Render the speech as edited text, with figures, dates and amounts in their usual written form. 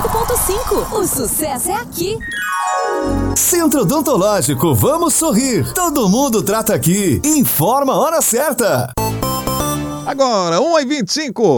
95.5. O sucesso é aqui. Centro Odontológico, vamos sorrir. Todo mundo trata aqui. Informa a hora certa. Agora, 1h25.